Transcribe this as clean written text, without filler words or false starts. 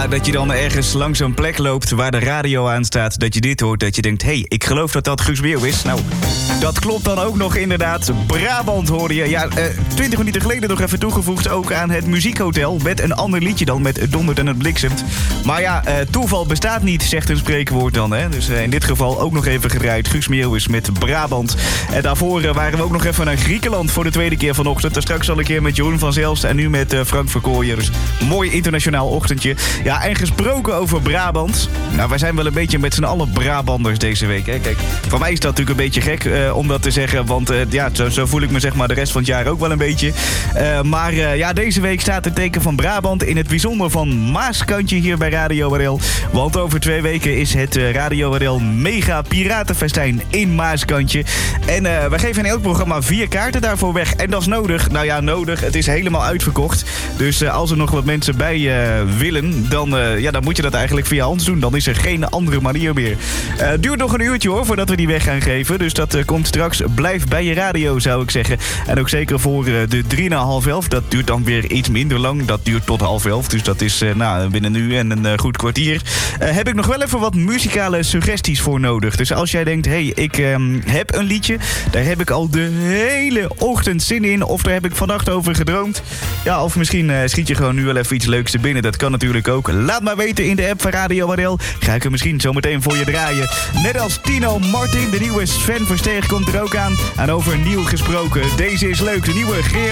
dat je dan ergens langs een plek loopt waar de radio aan staat, dat je dit hoort, dat je denkt, hé, ik geloof dat dat Guus Meeuw is. Nou, dat klopt dan ook nog inderdaad. Brabant hoorde je. Ja, 20 minuten geleden nog even toegevoegd ook aan het Muziekhotel. Met een ander liedje dan, met Het dondert en het bliksemt. Maar ja, toeval bestaat niet, zegt een spreekwoord dan. Hè? Dus in dit geval ook nog even gedraaid. Guus Meeuw is met Brabant. En daarvoor waren we ook nog even naar Griekenland voor de tweede keer vanochtend. En straks al een keer met Jeroen van Zelst en nu met Frank Verkooyen. Dus mooi internationaal ochtendje. Ja, en gesproken over Brabant. Nou, wij zijn wel een beetje met z'n allen Brabanders deze week. Hè? Kijk, voor mij is dat natuurlijk een beetje gek om dat te zeggen. Want ja, zo voel ik me zeg maar de rest van het jaar ook wel een beetje. Maar ja, deze week staat het teken van Brabant. In het bijzonder van Maaskantje hier bij Radio RL. Want over 2 weken is het Radio RL Mega Piratenfestijn in Maaskantje. En wij geven in elk programma 4 kaarten daarvoor weg. En dat is nodig. Nou ja, nodig. Het is helemaal uitverkocht. Dus als er nog wat mensen bij willen, dan moet je dat eigenlijk via ons doen. Dan is er geen andere manier meer. Duurt nog een uurtje hoor, voordat we die weg gaan geven. Dus dat komt straks. Blijf bij je radio, zou ik zeggen. En ook zeker voor de 3 na 10:30. Dat duurt dan weer iets minder lang. Dat duurt tot 10:30. Dus dat is binnen nu en een goed kwartier. Heb ik nog wel even wat muzikale suggesties voor nodig. Dus als jij denkt, hey, ik heb een liedje. Daar heb ik al de hele ochtend zin in. Of daar heb ik vannacht over gedroomd. Ja, of misschien schiet je gewoon nu wel even iets leuks te binnen. Dat kan natuurlijk ook. Laat maar weten in de app van Radio RL. Ga ik er misschien zo meteen voor je draaien. Net als Tino Martin, de nieuwe Sven Versteeg komt er ook aan. En over nieuw gesproken. Deze is leuk. De nieuwe